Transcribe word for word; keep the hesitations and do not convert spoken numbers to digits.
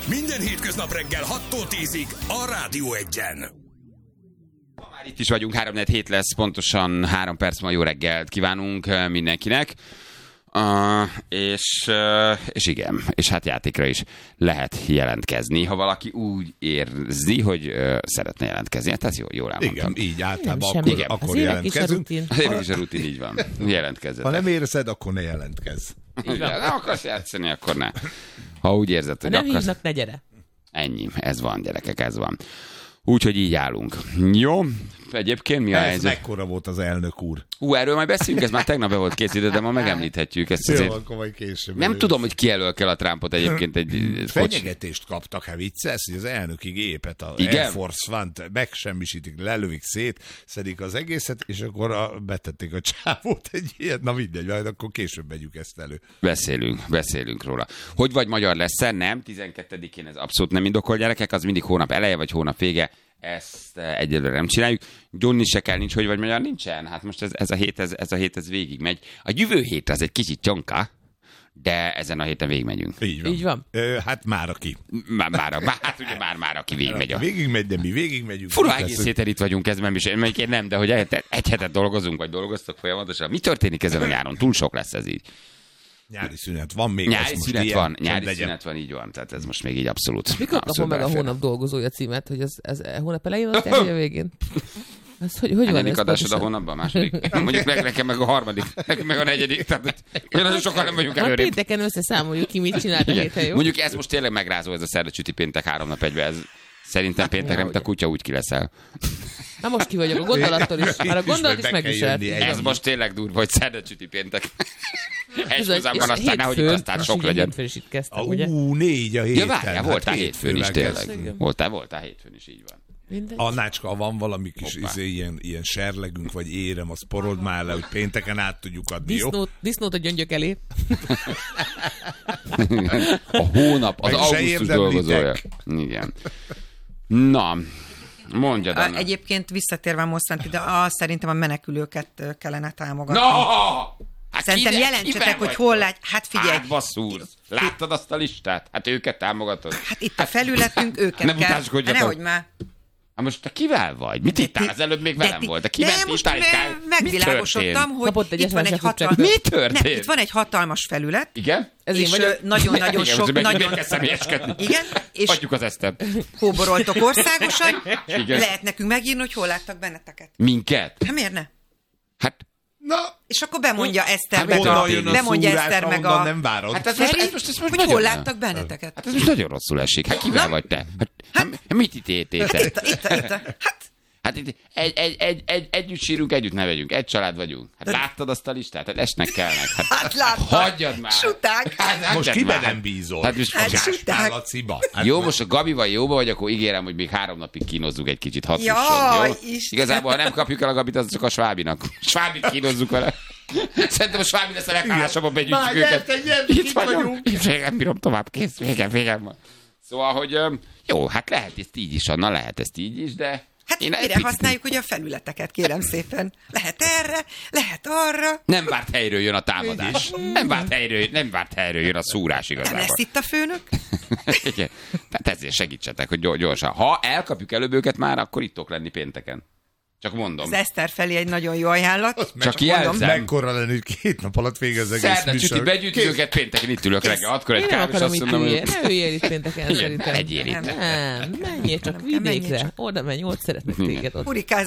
Minden hétköznap reggel hattól tízig a Rádió Egyen. Már itt is vagyunk, három negyven hét lesz, pontosan három perc, ma jó reggelt kívánunk mindenkinek. Uh, és, uh, és igen, és hát játékra is lehet jelentkezni, ha valaki úgy érzi, hogy uh, szeretne jelentkezni. Hát ez jó, jól elmondtam. Igen, így általában Nem, akkor, igen. akkor Az jelentkezünk. Az évek is a rutin, így van. Jelentkezzetek. Ha nem érzed, akkor ne jelentkezz. Igen, nem akarsz játszani, akkor ne. Ha úgy érzed, Ha hogy nem akarsz... hívnak, ne gyere. Ennyi, ez van, gyerekek, ez van. Úgyhogy így állunk. Jó, egyébként mi a Ez helyzet? mekkora volt az elnök úr? Ú, erről majd beszélünk, ez már tegnap be volt készítve, de ma megemlíthetjük ezt Jó, azért. akkor majd később. Nem tudom, hogy ki jelöl kell a Trumpot egyébként egy kocs... Fenyegetést kaptak, ha viccelsz, hogy az elnöki gépet, a Igen? Air Force One-t megsemmisítik, lelövik szét, szedik az egészet, és akkor a, betették a csávót egy ilyet. Na mindegy, majd akkor később megyük ezt elő. Beszélünk, beszélünk róla. Hogy vagy magyar lesz-e? Nem, tizenkettedikén ez abszolút nem indokol, gyerekek, az mindig hónap eleje vagy hónap vége. Ezt egyelőre nem csináljuk. Gyónni se kell, nincs, hogy vagy magyar, nincsen. Hát most ez, ez, a hét, ez, ez a hét ez végig megy. A jövő hét az egy kicsit csonka, de ezen a héten végigmegyünk. Így van. Így van. Ö, hát már aki. Már, már, már, hát ugye már, már aki végigmegy. A... Végigmegy, de mi végigmegyünk. Fura egész héten itt vagyunk, ez nem is, én nem, de hogy egy, egy hetet dolgozunk, vagy dolgoztok folyamatosan. Mi történik ezen a nyáron? Túl sok lesz ez így. Nyári szünet van még. Nyári szünet ilyen, van, nyári legyen. szünet van, így van. Tehát ez most még így abszolút. Mikor kapom abszolút meg a belefér. hónap dolgozója címet, hogy az, az a hónap elején vagy a végén? Ez hogy, hogy van Ennek ez adásod a pontosan? hónapban, második? Mondjuk meg, nekem meg a harmadik, nekem meg a negyedik. Tehát olyan nagyon sokan nem vagyunk Majd előrébb. pénteken összeszámoljuk ki, mit csinált a Igen. héten, jó? Mondjuk ez most tényleg megrázó, ez a szerda csüti péntek három nap egybe. Ez szerintem péntekre, mint a kutya, úgy ki leszel. Na most ki vagyok, a gondolattól is. Már a Itt gondolat is is meg kell megviselt. jönni egy- Ez most tényleg durva, hogy szerda csüti péntek. Egy Bizony, hozamban és aztán nehogy itt hétfőn, aztán most sok ugye legyen. hétfőn is itt kezdtem, ugye? Ú, négy a héten. Ja, várjál, voltál Hát hétfőn is hétfővel tényleg. kezdtünk. Voltál, voltál hétfőn is, így van. Mindegy. Annácska, ha van valami kis Hoppá. izé, ilyen, ilyen serlegünk, vagy érem, azt porold már le, hogy pénteken át tudjuk adni, jó? Disznót, disznót a gyöngyök elé. A hónap, az Meg se augusztus érdemlitek. dolgozója. Igen. Na, mondjad, A, Anna. egyébként visszatérve Mosszanti, de azt szerintem a menekülőket ö, kellene támogatni. No! Hát Szerintem kivel- jelentsetek, kivel hogy vagy hol te? lát. Hát figyelj. Hátba szúrsz. Láttad azt a listát? Hát őket támogatod. Hát itt a felületünk, őket Nem kell. utáskodjatok. Hát nehogy már. Hát most te kivel vagy? Mit ittál? Az előbb még De velem ti- volt. De kivel nem, most ittál? me- megvilágosodtam, hogy Kapott egy itt van egy es em es-et, hatalmas... Mi történt? Nem, itt van egy hatalmas felület, Igen? Ez én és vagyok. ö, nagyon-nagyon Igen, sok, meg nagyon... meg kell személyeskedni. Igen, és Hagyjuk az Esztert. kóboroltok országosan, Igen. lehet nekünk megírni, hogy hol láttak benneteket. Minket? Hát miért ne? Hát, Na, És akkor bemondja Eszter Hát meg honnan a... jön a Bemondja szúrás, Eszter meg ahonnan a... nem várod. hát ez most, Feri, ez most, ez most hogy nagyon... hol láttak benneteket. Hát ez most nagyon rosszul esik. Hát kivel Na? vagy te? Hát, hát mit ítéltél Hát te? itt, a- itt, a- itt, a- hát Hát itt egy, egy, egy, egy, együtt sírunk, együtt nevetünk. Egy család vagyunk. Hát láttad azt a listát? Hát esnek kellnek. Hát, Hát láttam. hagyjad már. Suták. Hát, Most hagyjad kiben már. nem bízol? Hát most, Hát most, suták. a ciba. Hát jó, most a Gabival jóba vagy, akkor ígérem, hogy még három napig kínozzuk egy kicsit, hat Jaj, fusson, jó? Isten. Igazából, ha nem kapjuk el a Gabit, az csak a Svábinak. Svábit kínozzuk vele. Szerintem a Svábi lesz a leghálásabb, begyűjtjük Már őket. gyertek, gyertek, Itt itt vagyunk. vagyunk. Itt végem bírom tovább, kész, végem, végem van. Szóval, hogy öm, jó, hát lehet ezt így is, Anna, lehet ezt így is, de... Hát Én egy mire picit- használjuk ugye a felületeket, kérem szépen. Lehet erre, lehet arra. Nem várt helyről jön a támadás. Nem várt helyről, nem várt helyről jön a szúrás Nem igazából. lesz itt a főnök. Igen. Tehát ezért segítsetek, hogy gyor- gyorsan. Ha elkapjuk előbb őket már, akkor itt tudok lenni pénteken. Csak mondom. Az Eszter felé egy nagyon jó ajánlat. Csak jelzem. Mekkora lenni, hogy két nap alatt végez az egész Szerda csüti, műsor. begyűjtjük őket pénteken, itt ülök reggel. Hatkor egy Én nem kávés, akarom azt itt mondom, üljél. hogy... Ne üljél itt pénteken, Igen, szerintem. legyél itt. Nem, menjél csak Nem kell, menjél vidékre. csak. Oda menj, ott szeretnek Igen. téged. Ott Urikáz